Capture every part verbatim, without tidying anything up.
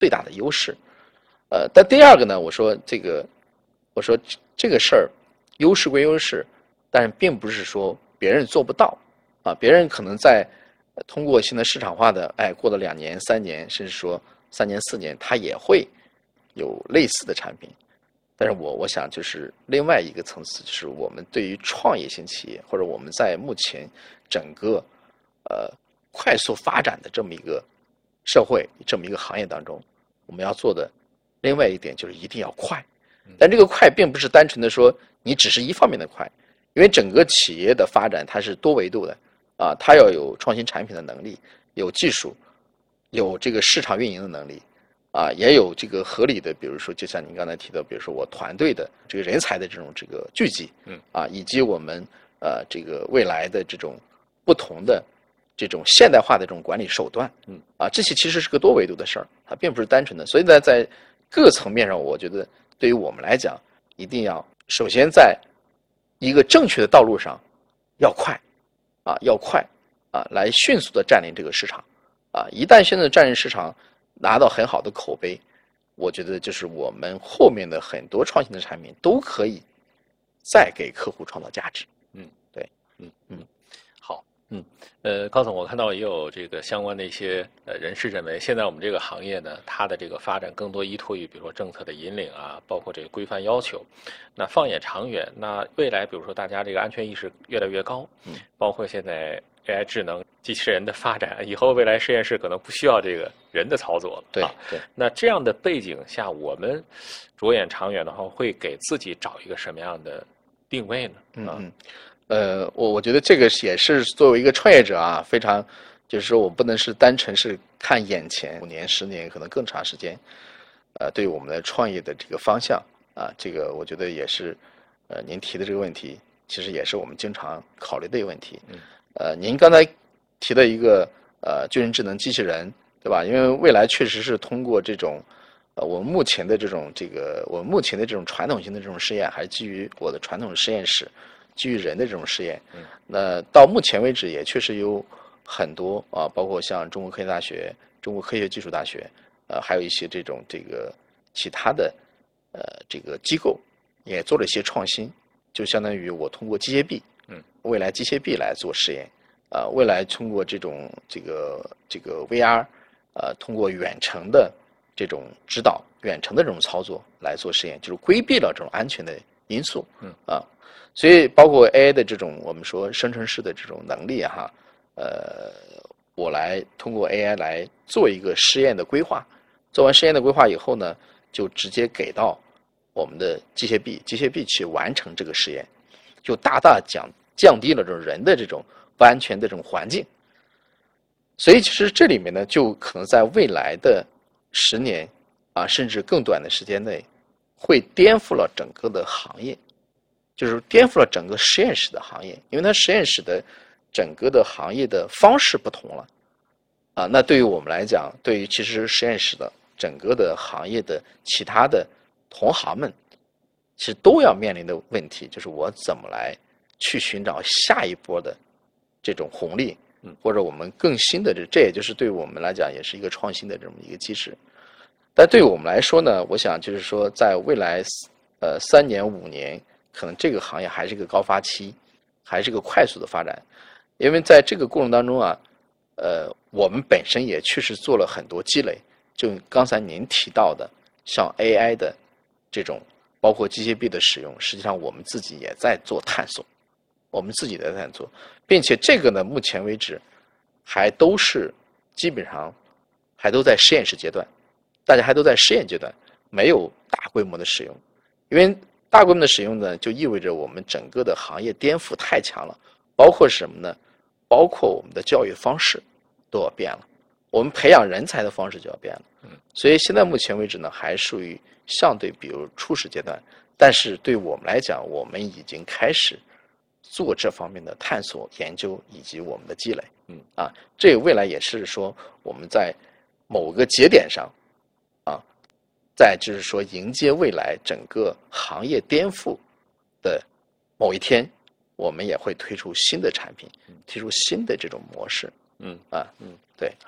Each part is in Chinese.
最大的优势。呃，但第二个呢，我说这个，我说这个事儿，优势归优势，但是并不是说别人做不到啊，别人可能在通过现在市场化的，哎，过了两年、三年，甚至说三年、四年，他也会有类似的产品。但是我我想就是另外一个层次，就是我们对于创业型企业，或者我们在目前整个呃快速发展的这么一个社会、这么一个行业当中，我们要做的另外一点就是一定要快。但这个快并不是单纯的说你只是一方面的快，因为整个企业的发展它是多维度的啊，它要有创新产品的能力，有技术，有这个市场运营的能力。啊，也有这个合理的，比如说，就像您刚才提到，比如说我团队的这个人才的这种这个聚集， 嗯， 啊，以及我们呃这个未来的这种不同的这种现代化的这种管理手段， 嗯， 啊，这些其实是个多维度的事儿，它并不是单纯的。所以呢，在各层面上，我觉得对于我们来讲，一定要首先在一个正确的道路上要快，啊，要快，啊，来迅速的占领这个市场，啊，一旦现在占领市场。拿到很好的口碑，我觉得就是我们后面的很多创新的产品都可以再给客户创造价值。 嗯， 对， 嗯嗯，好，嗯，呃，高总，我看到也有这个相关的一些呃人士认为，现在我们这个行业呢，它的这个发展更多依托于比如说政策的引领啊，包括这个规范要求。那放眼长远，那未来比如说大家这个安全意识越来越高， 嗯， 包括现在 A I 智能机器人的发展，以后未来实验室可能不需要这个人的操作了。 对啊， 对。 那这样的背景下，我们着眼长远的话，会给自己找一个什么样的定位呢？啊、 嗯嗯，呃，我我觉得这个也是作为一个创业者啊，非常就是说我不能是单纯是看眼前五年、十年，可能更长时间，呃，对我们的创业的这个方向啊，这个我觉得也是，呃，您提的这个问题，其实也是我们经常考虑的一个问题。 嗯， 呃，您刚才提的一个呃，军人智能机器人，对吧？因为未来确实是通过这种。呃，我们目前的这种这个，我们目前的这种传统型的这种实验，还是基于我的传统实验室，基于人的这种实验。 嗯， 那到目前为止，也确实有很多啊，包括像中国科技大学、中国科学技术大学，呃，还有一些这种这个其他的呃这个机构，也做了一些创新，就相当于我通过机械臂， 嗯， 未来机械臂来做实验，啊、呃，未来通过这种这个这个 V R，呃，通过远程的。这种指导远程的这种操作来做实验，就是规避了这种安全的因素。 嗯啊，所以包括 A I 的这种我们说生成式的这种能力啊，哈，呃，我来通过 A I 来做一个实验的规划，做完实验的规划以后呢，就直接给到我们的机械臂，机械臂去完成这个实验，就大大降降低了这种人的这种不安全的这种环境。所以其实这里面呢，就可能在未来的十年啊，甚至更短的时间内，会颠覆了整个的行业，就是颠覆了整个实验室的行业，因为它实验室的整个的行业的方式不同了啊。那对于我们来讲，对于其实实验室的整个的行业的其他的同行们，其实都要面临的问题，就是我怎么来去寻找下一波的这种红利。或者我们更新的这，这也就是对我们来讲也是一个创新的这么一个机制。但对于我们来说呢，我想就是说，在未来呃三年五年，可能这个行业还是一个高发期，还是一个快速的发展。因为在这个过程当中啊，呃，我们本身也确实做了很多积累。就刚才您提到的，像 A I 的这种，包括机械臂的使用，实际上我们自己也在做探索。我们自己的在做，并且这个呢，目前为止还都是基本上还都在实验室阶段，大家还都在实验阶段，没有大规模的使用。因为大规模的使用呢，就意味着我们整个的行业颠覆太强了，包括什么呢？包括我们的教育方式都要变了，我们培养人才的方式就要变了。所以现在目前为止呢，还属于相对比如初始阶段，但是对我们来讲，我们已经开始做这方面的探索研究以及我们的积累。 嗯啊，这个未来也是说我们在某个节点上啊，在就是说迎接未来整个行业颠覆的某一天，我们也会推出新的产品，推出新的这种模式。 嗯啊嗯， 对， 好。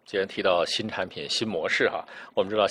既然提到新产品、新模式哈，我们知道